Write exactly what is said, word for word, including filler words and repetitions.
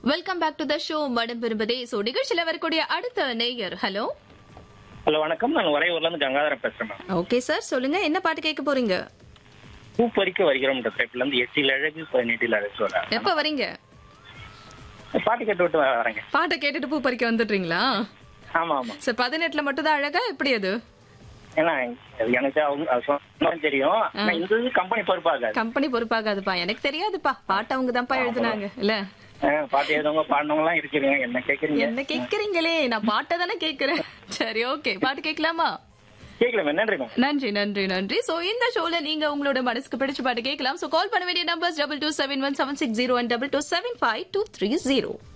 Welcome back to the show மடம் விரும்பதே. So நிகழ்ச்சியில வரக்கூடிய அடுத்த நேயர். ஹலோ ஹலோ வணக்கம், நான் உறையூர்ல இருந்து கங்காதரன் பேசுறேன் மேம். ஓகே சார், சொல்லுங்க என்ன பாட்டு கேட்க போறீங்க? பூ பறிக்க வருகிறோம் திரைப்புல இருந்து எட்டில் அழகு பதினெட்டில் அழகு சொல்ல எப்ப வரீங்க? பாட்டு கேட்டு விட்டு வரேங்க. பாட்டை கேட்டுட்டு பூ பறிக்க வந்துடுறீங்களா? ஆமா ஆமா சார் பதினெட்டுல மட்டும் தான் அழகா, எப்படி அது? ஏன்னா எனக்கு அவங்க அது சொன்னா தெரியும், ஆனா இந்த இது கம்பெனி பொறுப்பாகாது. கம்பெனி பொறுப்பாகாதுப்பா, எனக்கு தெரியாதுப்பா. பாட்டு அவங்க தான்ப்பா எழுதுனாங்க இல்ல? அஹ், பாட்டு எழுதவங்க பாடினவங்க எல்லாம் இருக்கிறீங்க, என்ன கேக்குறீங்க? என்ன கேக்குறீங்களே, நான் பாட்டை தானே கேக்குறேன். சரி ஓகே, பாட்டு கேட்கலாமா? கேட்கலாமே, நன்றி மேம். நன்றி நன்றி நன்றி. சோ இந்த ஷோல நீங்க உங்களோட மனசுக்கு பிடிச்ச பாட்டு கேட்கலாம். சோ கால் பண்ண வேண்டிய numbers double two seven one seven six zero and double two seven five two three zero.